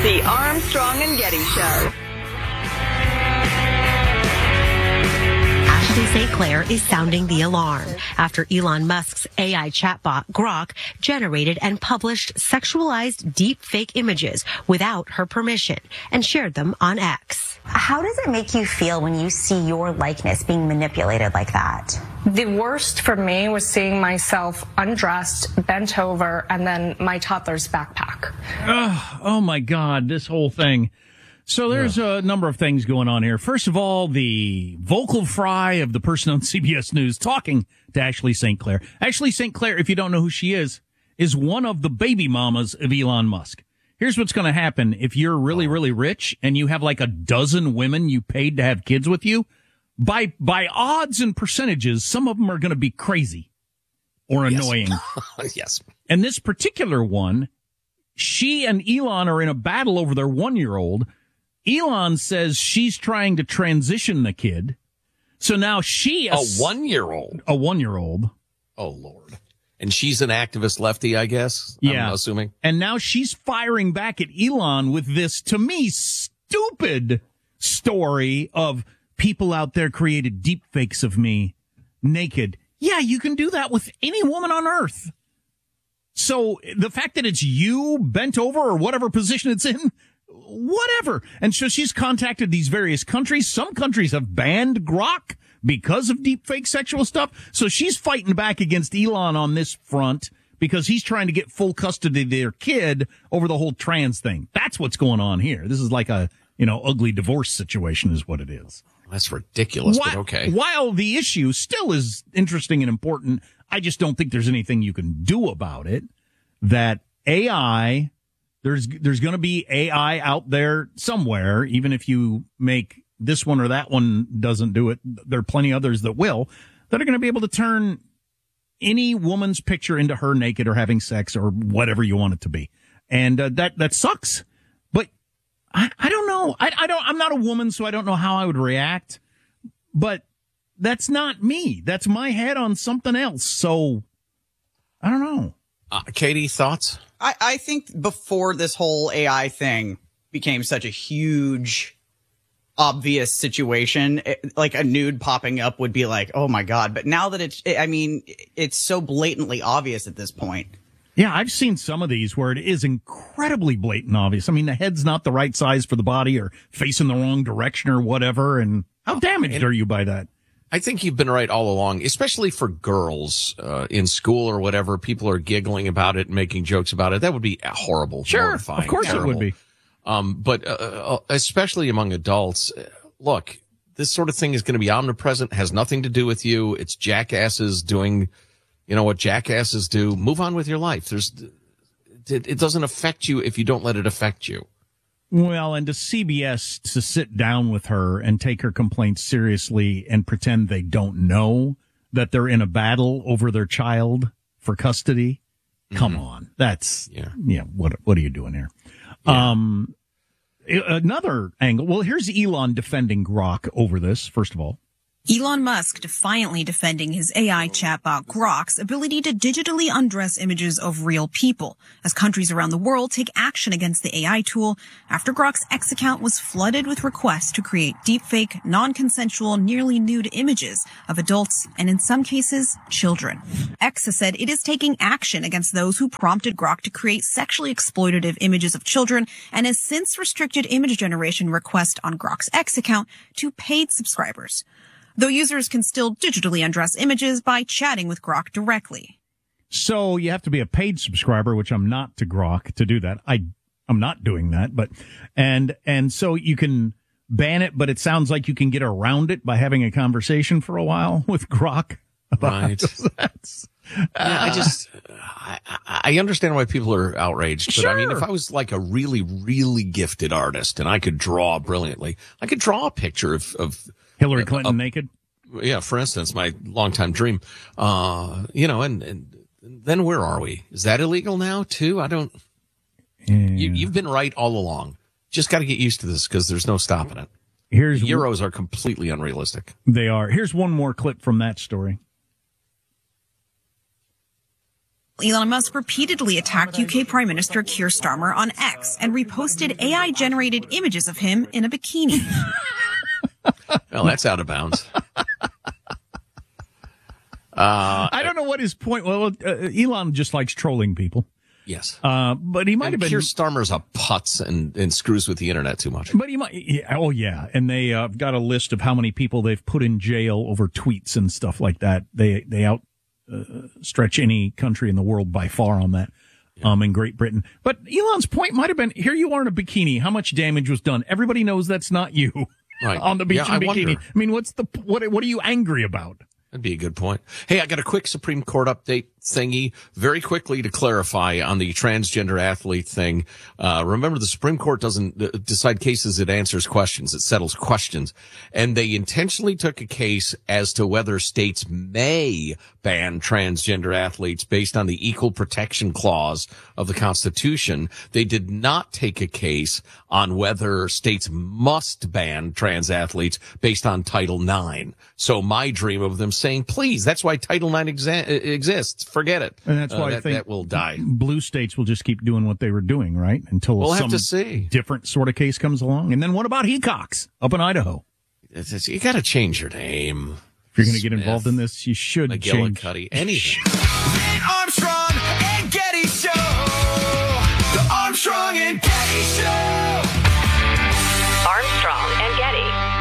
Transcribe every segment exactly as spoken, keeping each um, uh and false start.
The Armstrong and Getty Show. Ashley Saint Clair is sounding the alarm after Elon Musk's A I chatbot Grok generated and published sexualized deepfake images without her permission and shared them on X. How does it make you feel when you see your likeness being manipulated like that? The worst for me was seeing myself undressed, bent over, and then my toddler's backpack. Oh, oh my God, this whole thing. So there's yeah. a number of things going on here. First of all, the vocal fry of the person on C B S News talking to Ashley Saint Clair. Ashley Saint Clair, if you don't know who she is, is one of the baby mamas of Elon Musk. Here's what's going to happen if you're really, really rich and you have like a dozen women you paid to have kids with you. By by odds and percentages, some of them are going to be crazy or annoying. Yes. Yes. And this particular one, she and Elon are in a battle over their one-year-old. Elon says she's trying to transition the kid. So now she... A one-year-old? A one-year-old. Oh, Lord. And she's an activist lefty, I guess? Yeah. I'm assuming. And now she's firing back at Elon with this, to me, stupid story of people out there created deep fakes of me naked. Yeah, you can do that with any woman on earth. So the fact that it's you bent over or whatever position it's in... Whatever. And so she's contacted these various countries. Some countries have banned Grok because of deepfake sexual stuff. So she's fighting back against Elon on this front because he's trying to get full custody of their kid over the whole trans thing. That's what's going on here. This is like a, you know, ugly divorce situation is what it is. That's ridiculous, while, but okay. While the issue still is interesting and important, I just don't think there's anything you can do about it. That A I... There's there's going to be A I out there somewhere, even if you make this one or that one doesn't do it. There are plenty others that will, that are going to be able to turn any woman's picture into her naked or having sex or whatever you want it to be. And uh, that that sucks. But I, I don't know. I, I don't. I'm not a woman, so I don't know how I would react. But that's not me. That's my head on something else. So I don't know. Uh, Katie, thoughts? I, I think before this whole A I thing became such a huge, obvious situation, it, like a nude popping up would be like, oh my God. But now that it's, I mean, it's so blatantly obvious at this point. Yeah, I've seen some of these where it is incredibly blatant obvious. I mean, the head's not the right size for the body or facing the wrong direction or whatever. And how damaged and- are you by that? I think you've been right all along, especially for girls uh, in school or whatever. People are giggling about it and making jokes about it. That would be horrible. Sure, mortifying, of course terrible. It would be. Um, but uh, especially among adults, look, this sort of thing is going to be omnipresent, has nothing to do with you. It's jackasses doing, you know, what jackasses do. Move on with your life. There's, it, it doesn't affect you if you don't let it affect you. Well, and to C B S to sit down with her and take her complaints seriously and pretend they don't know that they're in a battle over their child for custody. Mm-hmm. Come on. That's, yeah, yeah what, what are you doing here? Yeah. Um, another angle. Well, here's Elon defending Grok over this, first of all. Elon Musk defiantly defending his A I chatbot Grok's ability to digitally undress images of real people as countries around the world take action against the A I tool after Grok's X account was flooded with requests to create deepfake, non-consensual, nearly nude images of adults and, in some cases, children. X has said it is taking action against those who prompted Grok to create sexually exploitative images of children and has since restricted image generation requests on Grok's X account to paid subscribers, though users can still digitally undress images by chatting with Grok directly. So you have to be a paid subscriber, which I'm not to Grok to do that. I, I'm not doing that, but, and, and so you can ban it, but it sounds like you can get around it by having a conversation for a while with Grok. Right. That's, yeah, I just, I, I understand why people are outraged, but sure. I mean, if I was like a really, really gifted artist and I could draw brilliantly, I could draw a picture of, of, Hillary Clinton uh, naked? Yeah, for instance, my longtime dream. Uh, you know, and, and then where are we? Is that illegal now, too? I don't... Yeah. You, you've been right all along. Just got to get used to this because there's no stopping it. Here's the Euros are completely unrealistic. They are. Here's one more clip from that story. Elon Musk repeatedly attacked U K Prime Minister Keir Starmer on X and reposted A I-generated images of him in a bikini. Well, that's out of bounds. Uh, I don't know what his point. Well, uh, Elon just likes trolling people. Yes, uh, but he might and have been. Keir Starmer's a putz and, and screws with the internet too much. But he might. Yeah, oh yeah, and they uh, got a list of how many people they've put in jail over tweets and stuff like that. They they out uh, stretch any country in the world by far on that. Yeah. Um, in Great Britain. But Elon's point might have been: here you are in a bikini. How much damage was done? Everybody knows that's not you right. on the beach yeah, in I bikini. wonder. I mean, what's the what? What are you angry about? That'd be a good point. Hey, I got a quick Supreme Court update thingy very quickly to clarify on the transgender athlete thing. Uh, remember, the Supreme Court doesn't uh, decide cases. It answers questions. It settles questions. And they intentionally took a case as to whether states may ban transgender athletes based on the Equal Protection Clause of the Constitution. They did not take a case on whether states must ban trans athletes based on Title nine. So my dream of them saying, please, that's why Title nine exa- exists. Forget it. And that's why uh, I that, think that will die. Blue states will just keep doing what they were doing, right? Until we'll some have to see. different sort of case comes along. And then what about Hecox up in Idaho? It's, it's, you got to change your name. If you're going to get involved in this, you should change. McGillicuddy, anything. The Armstrong and Getty Show. The Armstrong and Getty Show. Armstrong and Getty.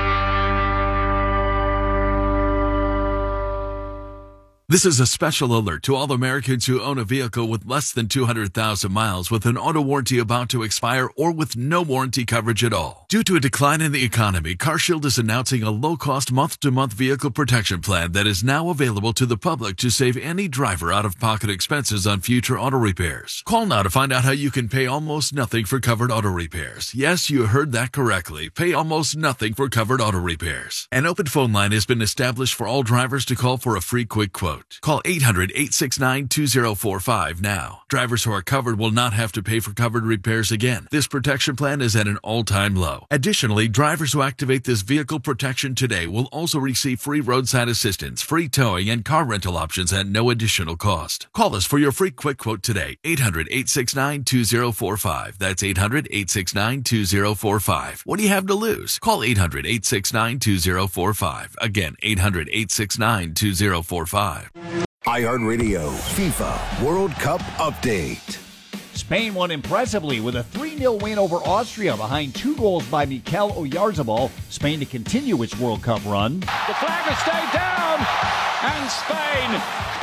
This is a special alert to all Americans who own a vehicle with less than two hundred thousand miles with an auto warranty about to expire or with no warranty coverage at all. Due to a decline in the economy, CarShield is announcing a low-cost month-to-month vehicle protection plan that is now available to the public to save any driver out-of-pocket expenses on future auto repairs. Call now to find out how you can pay almost nothing for covered auto repairs. Yes, you heard that correctly. Pay almost nothing for covered auto repairs. An open phone line has been established for all drivers to call for a free quick quote. Call eight hundred, eight six nine, two zero four five now. Drivers who are covered will not have to pay for covered repairs again. This protection plan is at an all-time low. Additionally, drivers who activate this vehicle protection today will also receive free roadside assistance, free towing, and car rental options at no additional cost. Call us for your free quick quote today. eight hundred, eight six nine, two zero four five. That's eight hundred, eight six nine, two zero four five. What do you have to lose? Call eight hundred, eight six nine, two zero four five. Again, eight hundred, eight six nine, two zero four five. iHeartRadio FIFA World Cup update. Spain won impressively with a three nil win over Austria behind two goals by Mikel Oyarzabal. Spain to continue its World Cup run. The flag has stayed down, and Spain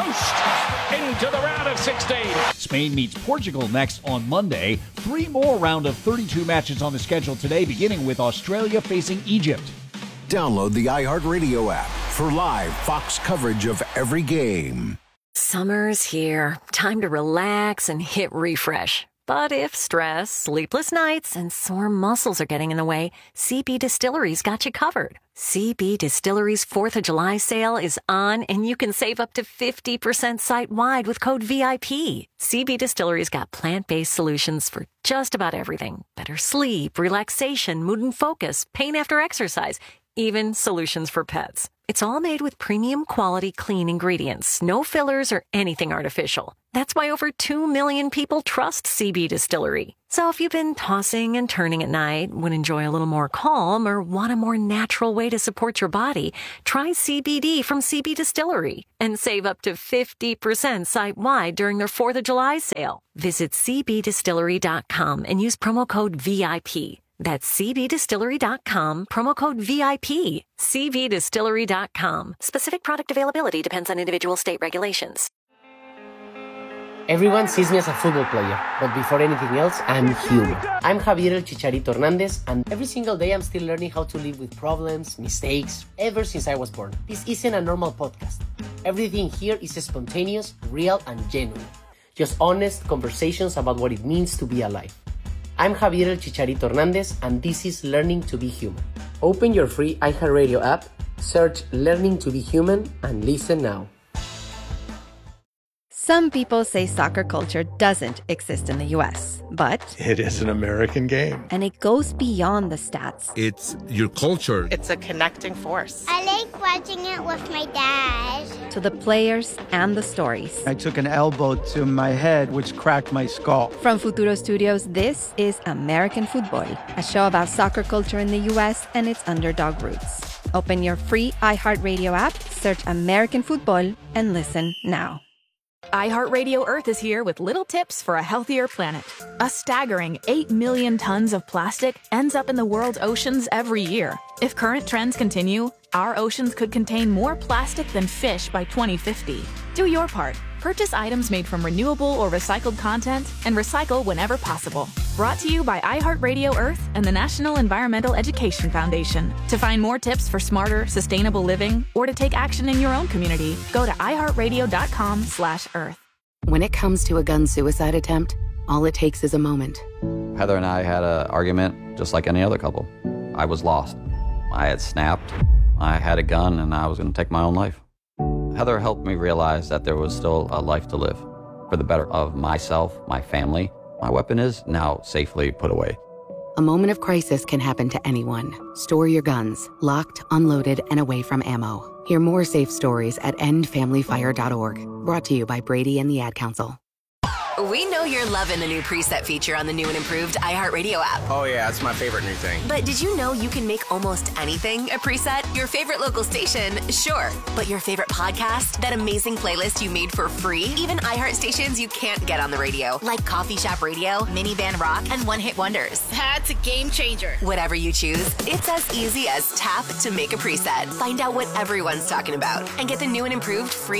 coast into the round of sixteen. Spain meets Portugal next on Monday. Three more round of thirty-two matches on the schedule today, beginning with Australia facing Egypt. Download the iHeartRadio app for live Fox coverage of every game. Summer's here. Time to relax and hit refresh. But if stress, sleepless nights, and sore muscles are getting in the way, C B Distillery's got you covered. C B Distillery's fourth of July sale is on, and you can save up to fifty percent site-wide with code V I P. C B Distillery's got plant-based solutions for just about everything. Better sleep, relaxation, mood and focus, pain after exercise, even solutions for pets. It's all made with premium quality clean ingredients, no fillers or anything artificial. That's why over two million people trust C B Distillery. So if you've been tossing and turning at night, would enjoy a little more calm, or want a more natural way to support your body, try C B D from C B Distillery and save up to fifty percent site-wide during their fourth of July sale. Visit c b distillery dot com and use promo code V I P. That's c b distillery dot com, promo code V I P. c b distillery dot com. Specific product availability depends on individual state regulations. Everyone sees me as a football player, but before anything else, I'm human. I'm Javier El Chicharito Hernandez, and every single day I'm still learning how to live with problems, mistakes, ever since I was born. This isn't a normal podcast. Everything here is spontaneous, real, and genuine. Just honest conversations about what it means to be alive. I'm Javier El Chicharito Hernandez, and this is Learning to be Human. Open your free iHeartRadio app, search Learning to be Human, and listen now. Some people say soccer culture doesn't exist in the U S, but it is an American game. And it goes beyond the stats. It's your culture. It's a connecting force. I like watching it with my dad. To the players and the stories. I took an elbow to my head, which cracked my skull. From Futuro Studios, this is American Football, a show about soccer culture in the U S and its underdog roots. Open your free iHeartRadio app, search American Football, and listen now. iHeartRadio Earth is here with little tips for a healthier planet. A staggering eight million tons of plastic ends up in the world's oceans every year. If current trends continue, our oceans could contain more plastic than fish by twenty fifty. Do your part. Purchase items made from renewable or recycled content and recycle whenever possible. Brought to you by iHeartRadio Earth and the National Environmental Education Foundation. To find more tips for smarter, sustainable living or to take action in your own community, go to iHeartRadio.com slash Earth. When it comes to a gun suicide attempt, all it takes is a moment. Heather and I had an argument just like any other couple. I was lost. I had snapped. I had a gun and I was going to take my own life. Heather helped me realize that there was still a life to live for the better of myself, my family. My weapon is now safely put away. A moment of crisis can happen to anyone. Store your guns, locked, unloaded, and away from ammo. Hear more safe stories at end family fire dot org. Brought to you by Brady and the Ad Council. We know you're loving the new preset feature on the new and improved iHeartRadio app. Oh, yeah, it's my favorite new thing. But did you know you can make almost anything a preset? Your favorite local station, sure. But your favorite podcast? That amazing playlist you made for free? Even iHeart stations you can't get on the radio, like Coffee Shop Radio, Minivan Rock, and One Hit Wonders. That's a game changer. Whatever you choose, it's as easy as tap to make a preset. Find out what everyone's talking about and get the new and improved free